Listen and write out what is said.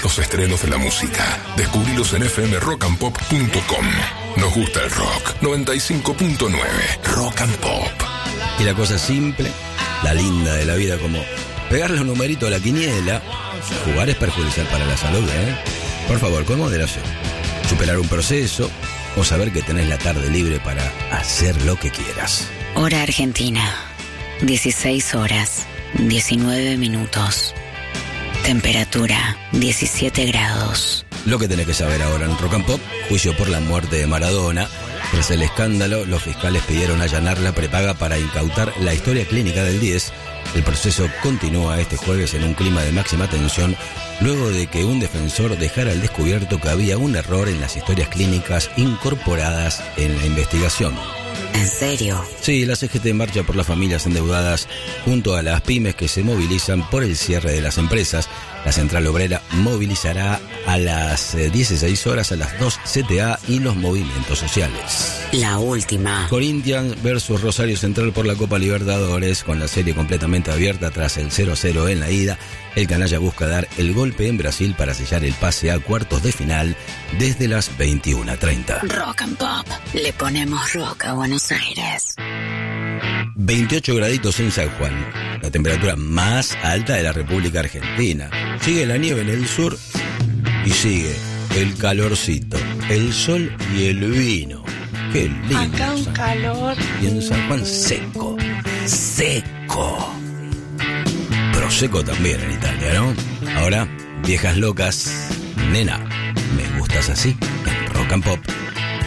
los estrenos de la música. Descubrilos en fmrockandpop.com. Nos gusta el rock. 95.9 Rock and Pop. Y la cosa simple, la linda de la vida, como pegarle un numerito a la quiniela. Jugar es perjudicial para la salud, Por favor, con moderación. Superar un proceso o saber que tenés la tarde libre para hacer lo que quieras. Hora Argentina, 16 horas, 19 minutos. Temperatura, 17 grados. Lo que tenés que saber ahora en Rock and Pop: juicio por la muerte de Maradona. Tras el escándalo, los fiscales pidieron allanar la prepaga para incautar la historia clínica del 10. El proceso continúa este jueves en un clima de máxima tensión, luego de que un defensor dejara al descubierto que había un error en las historias clínicas incorporadas en la investigación. ¿En serio? Sí, la CGT marcha por las familias endeudadas junto a las pymes que se movilizan por el cierre de las empresas. La Central Obrera movilizará a las 16 horas a las 2 CTA y los movimientos sociales. La última. Corinthians versus Rosario Central por la Copa Libertadores, con la serie completamente abierta tras el 0-0 en la ida. El canalla busca dar el golpe en Brasil para sellar el pase a cuartos de final desde las 21:30. Rock and Pop. Le ponemos rock a Buenos Aires. 28 graditos en San Juan, la temperatura más alta de la República Argentina. Sigue la nieve en el sur y sigue el calorcito, el sol y el vino. Qué lindo. Acá un calor. Y en San Juan seco, seco. Pero seco también en Italia, ¿no? Ahora, viejas locas, nena, me gustas así, en Rock and Pop.